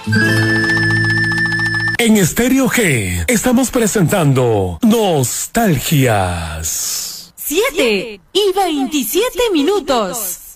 En Estéreo G estamos presentando Nostalgias. 7:27 minutos.